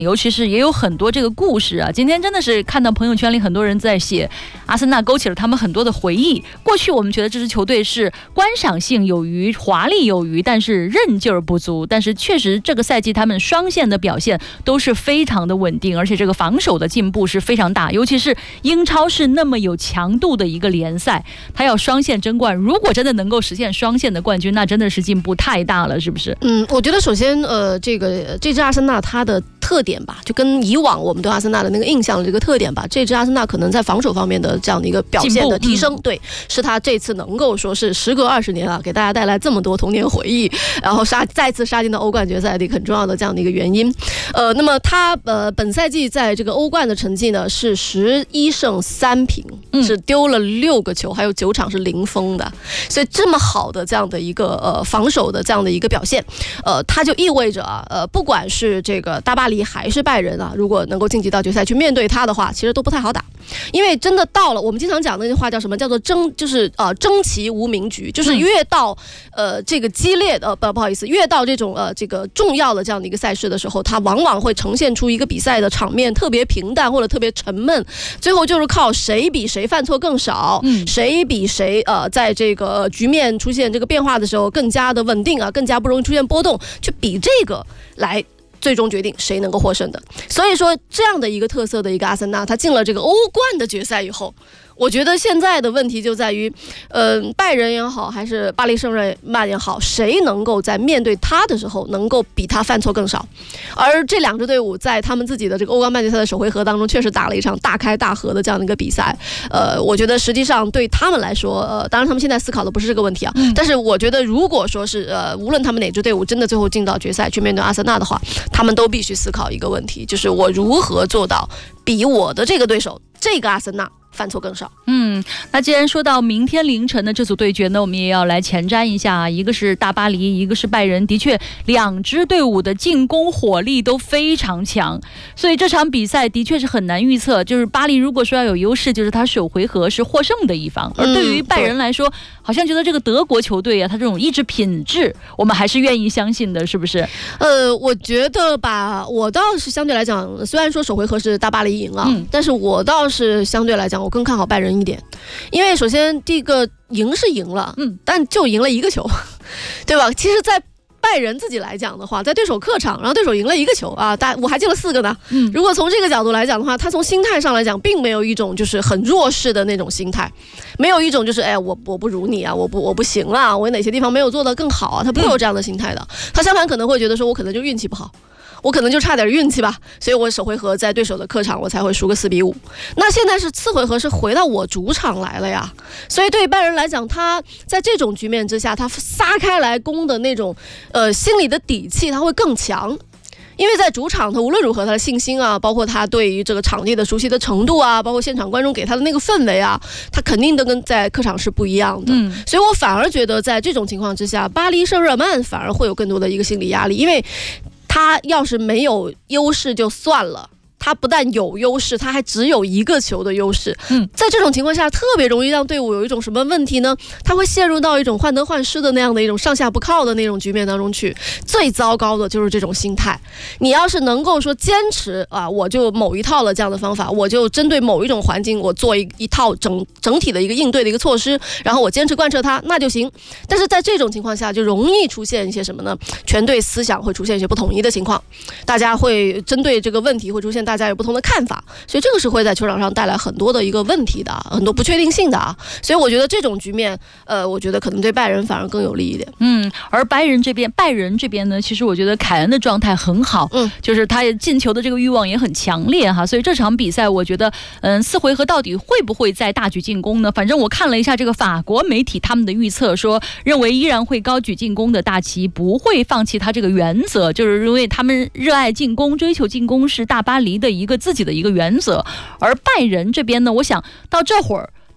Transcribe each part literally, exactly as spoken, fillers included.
尤其是也有很多这个故事啊，今天真的是看到朋友圈里很多人在写，阿森纳勾起了他们很多的回忆。过去我们觉得这支球队是观赏性有余、华丽有余，但是韧劲儿不足。但是确实这个赛季他们双线的表现都是非常的稳定，而且这个防守的进步是非常大。尤其是英超是那么有强度的一个联赛，他要双线争冠，如果真的能够实现双线的冠军，那真的是进步太大了，是不是？ 嗯，我觉得首先呃，这个这支阿森纳它的特点吧，就跟以往我们对阿森纳的那个印象的这个特点吧，这支阿森纳可能在防守方面的这样的一个表现的提升，嗯、对，是他这次能够说是时隔二十年啊，给大家带来这么多童年回忆，然后杀再次杀进到欧冠决赛的一个很重要的这样的一个原因。呃，那么他呃本赛季在这个欧冠的成绩呢是十一胜三平，嗯、是丢了六个球，还有九场是零封的，所以这么好的这样的一个呃防守的这样的一个表现，呃，它就意味着啊，呃，不管是这个大巴黎还是拜仁啊，如果能够晋级到决赛去面对他的话，其实都不太好打，因为真的到了我们经常讲的那句话叫什么？叫做争，就是呃争其无名局，就是越到呃这个激烈的呃不不好意思，越到这种呃这个重要的这样的一个赛事的时候，它往往会呈现出一个比赛的场面特别平淡或者特别沉闷，最后就是靠谁比谁犯错更少，嗯、谁比谁呃在这个局面出现这个变化的时候更加的稳定啊，更加不容易出现波动，去比这个来最终决定谁能够获胜的。所以说这样的一个特色的一个阿森纳，他进了这个欧冠的决赛以后，我觉得现在的问题就在于呃，拜仁也好还是巴黎圣日耳曼也好，谁能够在面对他的时候能够比他犯错更少。而这两支队伍在他们自己的这个欧冠半决赛的首回合当中确实打了一场大开大合的这样的一个比赛，呃，我觉得实际上对他们来说，呃，当然他们现在思考的不是这个问题啊，嗯、但是我觉得如果说是呃，无论他们哪支队伍真的最后进到决赛去面对阿森纳的话，他们都必须思考一个问题，就是我如何做到比我的这个对手这个阿森纳犯错更少。 嗯，那既然说到明天凌晨的这组对决呢，我们也要来前瞻一下，一个是大巴黎，一个是拜仁，的确两支队伍的进攻火力都非常强，所以这场比赛的确是很难预测。就是巴黎如果说要有优势，就是他首回合是获胜的一方，而对于拜仁来说，嗯、好像觉得这个德国球队啊，他这种意志品质，我们还是愿意相信的，是不是？ 呃，我觉得吧，我倒是相对来讲，虽然说首回合是大巴黎赢了，嗯、但是我倒是相对来讲，我更看好拜仁一点，因为首先第一个赢是赢了，嗯，但就赢了一个球，对吧？其实，在拜仁自己来讲的话，在对手客场，然后对手赢了一个球啊，大我还进了四个呢。嗯，如果从这个角度来讲的话，他从心态上来讲，并没有一种就是很弱势的那种心态，没有一种就是哎我我不如你啊，我不我不行啊，我哪些地方没有做得更好啊，他不会有这样的心态的。他相反可能会觉得说，我可能就运气不好。我可能就差点运气吧，所以我首回合在对手的客场我才会输个四比五。那现在是次回合是回到我主场来了呀，所以对于拜仁来讲，他在这种局面之下，他撒开来攻的那种呃心里的底气他会更强。因为在主场，他无论如何他的信心啊，包括他对于这个场地的熟悉的程度啊，包括现场观众给他的那个氛围啊，他肯定都跟在客场是不一样的。嗯，所以我反而觉得在这种情况之下，巴黎圣日耳曼反而会有更多的一个心理压力，因为他要是没有优势就算了，他不但有优势，他还只有一个球的优势。嗯，在这种情况下，特别容易让队伍有一种什么问题呢？他会陷入到一种患得患失的那样的一种上下不靠的那种局面当中去。最糟糕的就是这种心态。你要是能够说坚持啊，我就某一套了这样的方法，我就针对某一种环境，我做一一套整整体的一个应对的一个措施，然后我坚持贯彻它，那就行。但是在这种情况下，就容易出现一些什么呢？全队思想会出现一些不统一的情况，大家会针对这个问题会出现大家有不同的看法，所以这个是会在球场上带来很多的一个问题的，很多不确定性的啊。所以我觉得这种局面，呃，我觉得可能对拜仁反而更有利一点。 嗯，而拜仁这边，拜仁这边呢，其实我觉得凯恩的状态很好，嗯，就是他进球的这个欲望也很强烈哈。所以这场比赛，我觉得，嗯，四回合到底会不会再大举进攻呢？反正我看了一下这个法国媒体他们的预测，说认为依然会高举进攻的大旗，不会放弃他这个原则，就是因为他们热爱进攻，追求进攻是大巴黎的一个自己的一个原则。而拜仁这边呢，我想到这会儿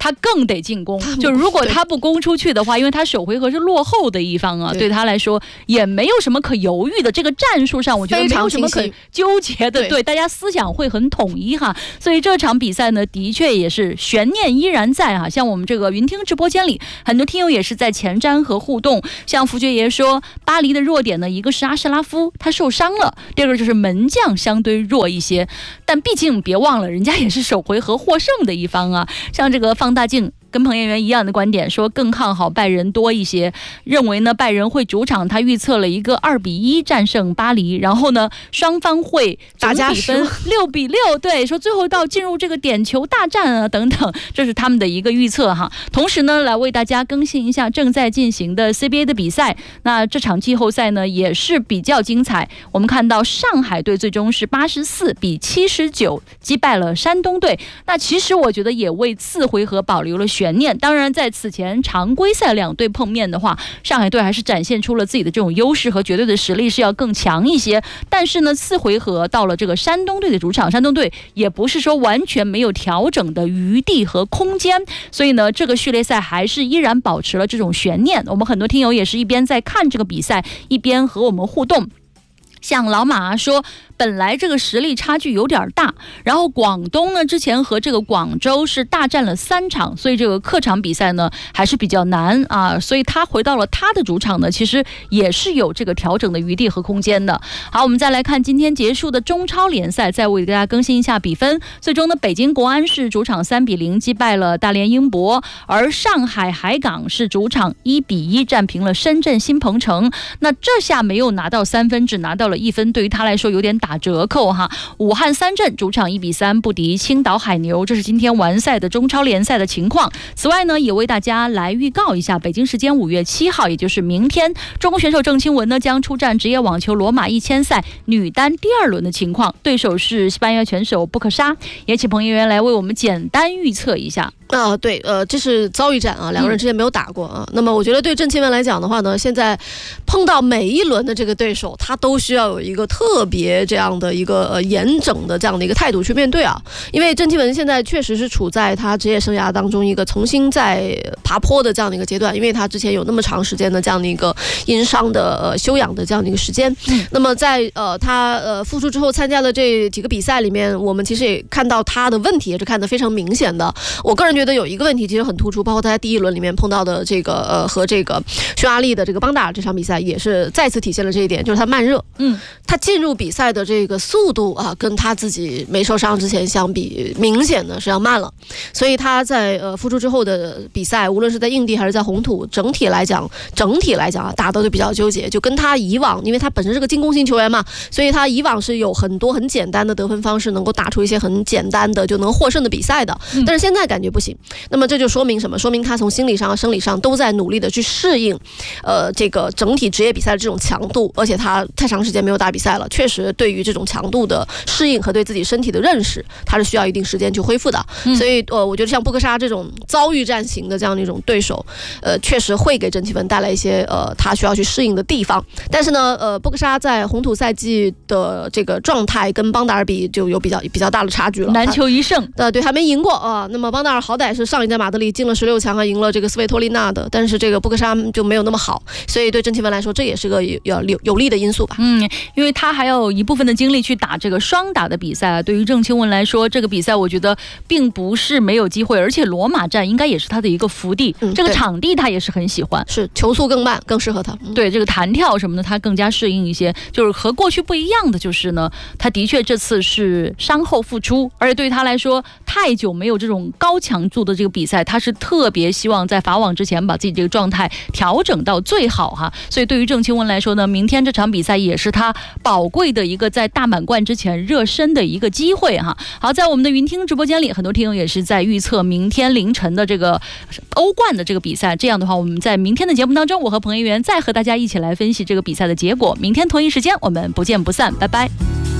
他更得进攻。就如果他不攻出去的话，因为他首回合是落后的一方啊，对, 对他来说也没有什么可犹豫的。这个战术上，我觉得没有什么可纠结的， 对, 对，大家思想会很统一哈。所以这场比赛呢，的确也是悬念依然在哈。像我们这个云听直播间里，很多听友也是在前瞻和互动。像福爵爷说，巴黎的弱点呢，一个是阿什拉夫他受伤了，第二个就是门将相对弱一些。但毕竟别忘了，人家也是首回合获胜的一方啊。像这个放大镜跟彭彦元一样的观点，说更看好拜仁多一些，认为呢拜仁会主场，他预测了一个二比一战胜巴黎，然后呢双方会总比分六比六，对，说最后到进入这个点球大战啊等等，这是他们的一个预测哈。同时呢，来为大家更新一下正在进行的 C B A 的比赛，那这场季后赛呢也是比较精彩。我们看到上海队最终是八十四比七十九击败了山东队，那其实我觉得也为次回合保留了悬念。当然在此前常规赛两队碰面的话，上海队还是展现出了自己的这种优势和绝对的实力是要更强一些。但是呢，次回合到了这个山东队的主场，山东队也不是说完全没有调整的余地和空间，所以呢这个序列赛还是依然保持了这种悬念。我们很多听友也是一边在看这个比赛，一边和我们互动。像老马说，本来这个实力差距有点大，然后广东呢之前和这个广州是大战了三场，所以这个客场比赛呢还是比较难啊，所以他回到了他的主场呢，其实也是有这个调整的余地和空间的。好，我们再来看今天结束的中超联赛，再为大家更新一下比分。最终呢，北京国安是主场三比零击败了大连英博，而上海海港是主场一比一战平了深圳新鹏城。那这下没有拿到三分，只拿到了一分，对于他来说有点打折扣哈。武汉三镇主场一比三不敌青岛海牛，这是今天完赛的中超联赛的情况。此外呢，也为大家来预告一下，北京时间五月七号，也就是明天，中国选手郑钦文呢将出战职业网球罗马一千赛女单第二轮的情况，对手是西班牙拳手布克沙。也请彭彦元来为我们简单预测一下。 啊、呃，对，呃，这是遭遇战啊，两个人之前没有打过啊。嗯、那么我觉得对郑钦文来讲的话呢，现在碰到每一轮的这个对手，他都需要有一个特别这样的一个呃严整的这样的一个态度去面对啊。因为郑钦文现在确实是处在他职业生涯当中一个重新在爬坡的这样的一个阶段，因为他之前有那么长时间的这样的一个因伤的呃休养的这样的一个时间。嗯、那么在呃他呃复出之后参加的这几个比赛里面，我们其实也看到他的问题也是看得非常明显的。我个人觉得。觉得有一个问题其实很突出，包括他在第一轮里面碰到的这个呃和这个匈牙利的这个邦达尔这场比赛，也是再次体现了这一点，就是他慢热。嗯，他进入比赛的这个速度啊，跟他自己没受伤之前相比，明显的是要慢了。所以他在呃复出之后的比赛，无论是在硬地还是在红土，整体来讲，整体来讲啊，打得就比较纠结，就跟他以往，因为他本身是个进攻型球员嘛，所以他以往是有很多很简单的得分方式，能够打出一些很简单的就能获胜的比赛的。但是现在感觉不行。那么这就说明什么？说明他从心理上和生理上都在努力的去适应，呃，这个整体职业比赛的这种强度，而且他太长时间没有打比赛了，确实对于这种强度的适应和对自己身体的认识，他是需要一定时间去恢复的。嗯、所以，呃，我觉得像布克沙这种遭遇战型的这样的一种对手，呃，确实会给郑钦文带来一些呃他需要去适应的地方。但是呢，呃，布克沙在红土赛季的这个状态跟邦达尔比就有比较比较大的差距了， 难求一胜。 呃，对，还没赢过啊。那么邦达尔好歹是上一届马德里进了十六强啊，赢了这个斯维托利娜的，但是这个布克沙就没有那么好，所以对郑钦文来说，这也是个有有有利的因素吧。 嗯，因为他还有一部分的精力去打这个双打的比赛啊。对于郑钦文来说，这个比赛我觉得并不是没有机会，而且罗马站应该也是他的一个福地，嗯、这个场地他也是很喜欢， 是球速更慢，更适合他。 嗯、对这个弹跳什么的，他更加适应一些。就是和过去不一样的就是呢，他的确这次是伤后复出，而且对于他来说，太久没有这种高强度的这个比赛，他是特别希望在法网之前把自己这个状态调整到最好哈。所以对于郑钦文来说呢，明天这场比赛也是他宝贵的一个在大满贯之前热身的一个机会哈。好，在我们的云听直播间里，很多听友也是在预测明天凌晨的这个欧冠的这个比赛。这样的话，我们在明天的节目当中，我和彭彦元再和大家一起来分析这个比赛的结果。明天同一时间，我们不见不散，拜拜。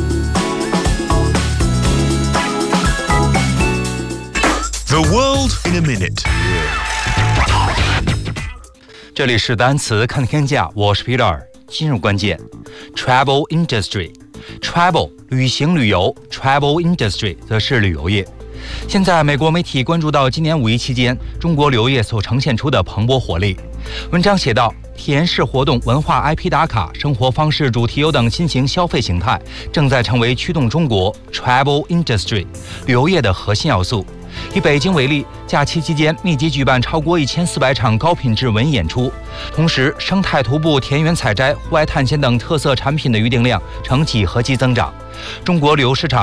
The world in a minute。 这里是单词看天价，我是 Peter。进入关键 ，travel industry，travel 旅行旅游 ，travel industry 则是旅游业。 现在，美国媒体关注到今年五一期间中国旅游业所呈现出的蓬勃活力。文章写道，体验式活动、文化 I P 打卡、生活方式主题游等新型消费形态，正在成为驱动中国 travel industry 旅游业的核心要素。以北京为例，假期期间密集举办超过一千四百场高品质文艺演出，同时生态徒步、田园采摘、户外探险等特色产品的预订量呈几何级增长。中国旅游市场